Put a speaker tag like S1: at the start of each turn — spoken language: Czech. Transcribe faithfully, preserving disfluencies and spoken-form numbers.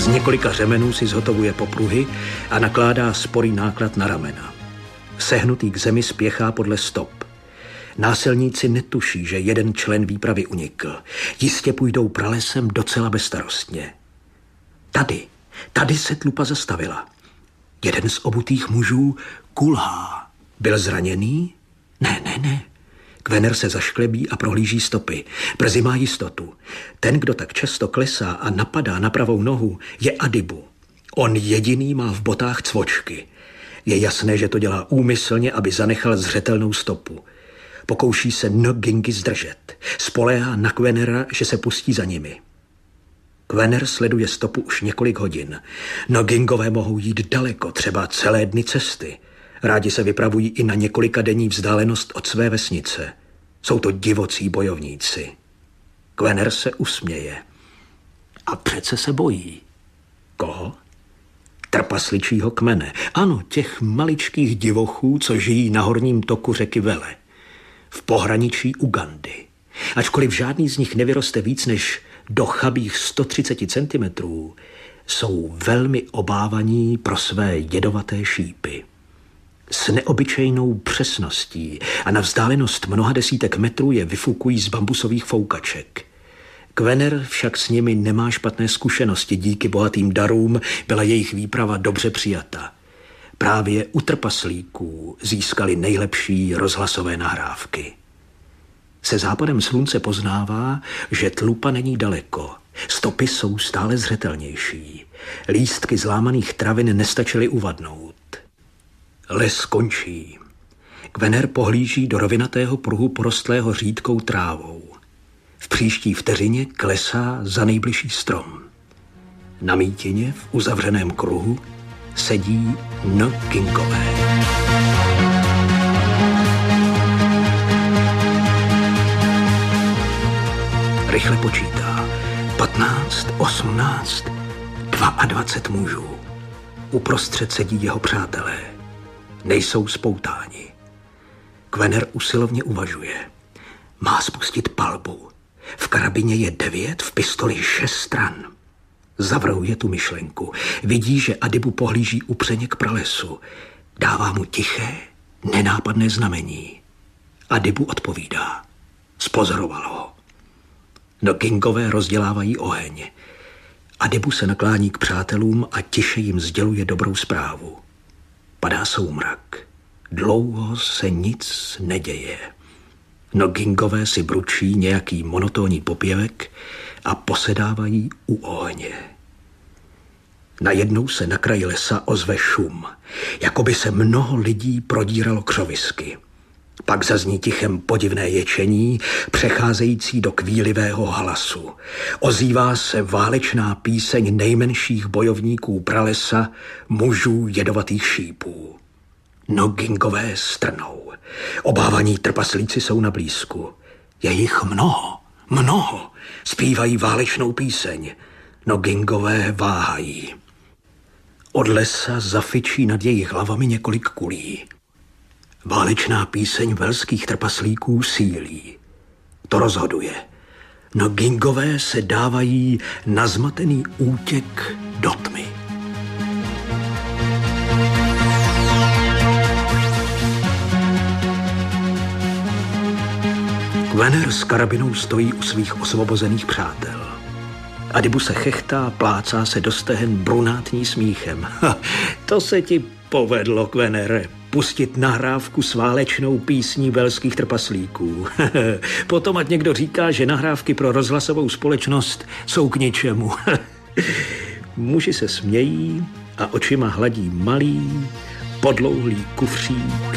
S1: několika řemenů si zhotovuje popruhy a nakládá sporý náklad na ramena. Sehnutý k zemi spěchá podle stop. Násilníci netuší, že jeden člen výpravy unikl. Jistě půjdou pralesem docela bezstarostně. Tady, tady se tlupa zastavila. Jeden z obutých mužů kulhá. Byl zraněný? Ne, ne, ne. Kvener se zašklebí a prohlíží stopy. Brzy má jistotu. Ten, kdo tak často klesá a napadá na pravou nohu, je Adibu. On jediný má v botách cvočky. Je jasné, že to dělá úmyslně, aby zanechal zřetelnou stopu. Pokouší se Ngingy zdržet. Spoléhá na Kvenera, že se pustí za nimi. Kvener sleduje stopu už několik hodin. Ngingové mohou jít daleko, třeba celé dny cesty. Rádi se vypravují i na několika denní vzdálenost od své vesnice. Jsou to divocí bojovníci. Kvener se usměje. A přece se bojí. Koho? Trpasličího kmene. Ano, těch maličkých divochů, co žijí na horním toku řeky Vele. V pohraničí Ugandy. Ačkoliv žádný z nich nevyroste víc než do chabých sto třicet centimetrů, jsou velmi obávaní pro své jedovaté šípy. S neobyčejnou přesností a na vzdálenost mnoha desítek metrů je vyfukují z bambusových foukaček. Kvener však s nimi nemá špatné zkušenosti, díky bohatým darům byla jejich výprava dobře přijata. Právě u trpaslíků získali nejlepší rozhlasové nahrávky. Se západem slunce poznává, že tlupa není daleko. Stopy jsou stále zřetelnější. Lístky zlámaných travin nestačily uvadnout. Les končí. Kvener pohlíží do rovinatého pruhu porostlého řídkou trávou. V příští vteřině klesá za nejbližší strom. Na mítině v uzavřeném kruhu sedí Ngingové. Rychle počítá. Patnáct, osmnáct, dvacet dva mužů. Uprostřed sedí jeho přátelé. Nejsou spoutáni. Kvener usilovně uvažuje. Má spustit palbu. V karabině je devět, v pistoli šest stran. Zavrhuje tu myšlenku. Vidí, že Adibu pohlíží upřeně k pralesu. Dává mu tiché, nenápadné znamení. Adibu odpovídá. Spozoroval ho. Ngingové rozdělávají oheň. Adibu se naklání k přátelům a tiše jim sděluje dobrou zprávu. Padá soumrak. Dlouho se nic neděje. Ngingové si bručí nějaký monotónní popěvek a posedávají u ohně. Najednou se na kraji lesa ozve šum, jako by se mnoho lidí prodíralo křovisky. Pak zazní tichem podivné ječení, přecházející do kvílivého hlasu. Ozývá se válečná píseň nejmenších bojovníků pralesa, mužů jedovatých šípů. Ngingové strnou. Obávaní trpaslíci jsou na blízku. Je jich mnoho, mnoho. Zpívají válečnou píseň. Ngingové váhají. Od lesa zafičí nad jejich hlavami několik kulí. Válečná píseň velských trpaslíků sílí. To rozhoduje. Ngingové se dávají na zmatený útěk do tmy. Kvener s karabinou stojí u svých osvobozených přátel. Adibu se chechtá, plácá se do stehen brunátní smíchem. Ha, to se ti povedlo, Kvenere, pustit nahrávku s válečnou písní velských trpaslíků. Potom ať někdo říká, že nahrávky pro rozhlasovou společnost jsou k ničemu. Muži se smějí a očima hladí malý, podlouhlý kufřík